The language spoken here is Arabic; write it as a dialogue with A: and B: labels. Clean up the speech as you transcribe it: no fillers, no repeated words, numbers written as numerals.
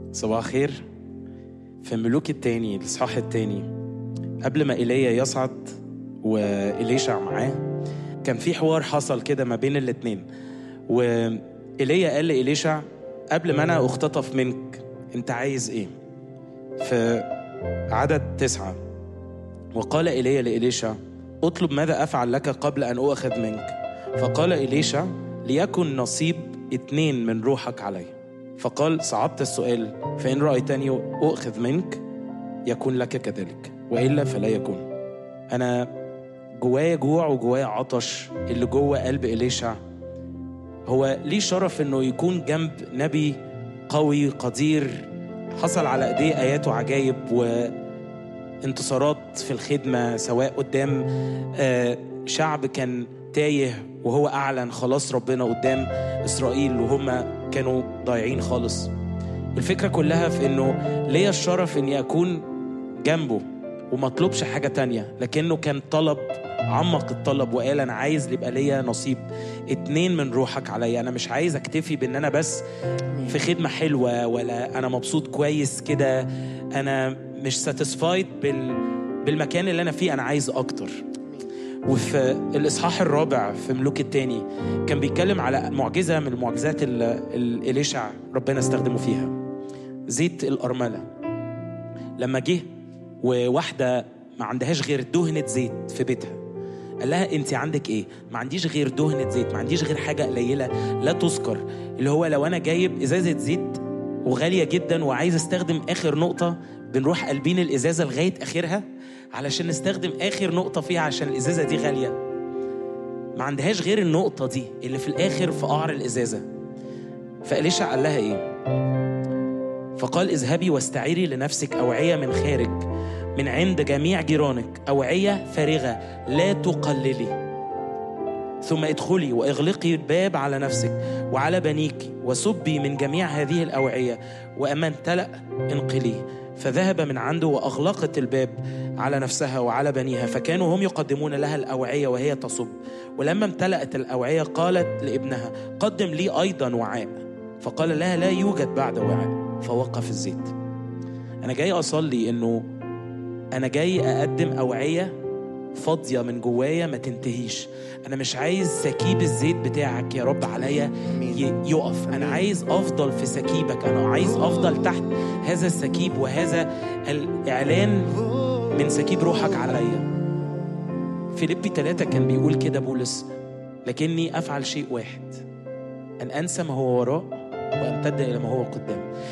A: صباح الخير. في ملوك التاني الإصحاح التاني، قبل ما إيليا يصعد وإليشع معاه، كان في حوار حصل كده ما بين الاتنين. وإيليا قال لإليشع: قبل ما أنا أختطف منك أنت عايز إيه؟ في عدد 9: وقال إيليا لإليشع: أطلب ماذا أفعل لك قبل أن أؤخذ منك. فقال إليشع: ليكن نصيب 2 من روحك علي. فقال: صعبت السؤال، فإن رأيتني أؤخذ منك يكون لك كذلك، وإلا فلا يكون. أنا جوايا جوع وجوايا عطش. اللي جوا قلب إليشع هو ليه شرف إنه يكون جنب نبي قوي قدير، حصل على ايديه آيات وعجائب وانتصارات في الخدمة، سواء قدام شعب كان تايه وهو أعلن خلاص ربنا قدام إسرائيل وهم كانوا ضايعين خالص. الفكرة كلها في إنه ليا الشرف إني أكون جنبه وما اطلبش حاجة تانية، لكنه كان طلب، عمق الطلب وقال: أنا عايز يبقى ليا نصيب 2 من روحك عليا. أنا مش عايز أكتفي بأن أنا بس في خدمة حلوة، ولا أنا مبسوط كويس كده، أنا مش ساتسفايد بالمكان اللي أنا فيه، أنا عايز أكتر. وفي الإصحاح الرابع في ملوك التاني كان بيتكلم على معجزة من المعجزات اللي إليشع ربنا استخدمه فيها، زيت الأرملة. لما جه وواحدة ما عندهاش غير دهنة زيت في بيتها، قال لها: انت عندك ايه؟ ما عنديش غير دهنة زيت، ما عنديش غير حاجة قليلة لا تذكر، اللي هو لو انا جايب ازازة زيت وغالية جدا وعايز استخدم اخر نقطة، بنروح قلبين الازازة لغاية اخرها علشان نستخدم اخر نقطة فيها عشان الازازة دي غالية. ما عندهاش غير النقطة دي اللي في الاخر في قعر الازازة. فإليشع قال لها ايه؟ فقال: اذهبي واستعيري لنفسك أوعية من خارج من عند جميع جيرانك، أوعية فارغة لا تقللي، ثم ادخلي واغلقي الباب على نفسك وعلى بنيك وصبي من جميع هذه الأوعية، وأما امتلأ انقليه. فذهب من عنده وأغلقت الباب على نفسها وعلى بنيها، فكانوا هم يقدمون لها الأوعية وهي تصب. ولما امتلأت الأوعية قالت لابنها: قدم لي أيضا وعاء. فقال لها: لا يوجد بعد وعاء. فوقف الزيت. أنا جاي أصلي إنه أنا جاي أقدم أوعية فاضية من جوايا ما تنتهيش. أنا مش عايز سكيب الزيت بتاعك يا رب عليا يقف، أنا عايز أفضل في سكيبك، أنا عايز أفضل تحت هذا السكيب وهذا الإعلان من سكيب روحك عليا. فيليبي 3 كان بيقول كده بولس: لكني أفعل شيء واحد، أن أنسى ما هو وراء وأمتد إلى ما هو قدام.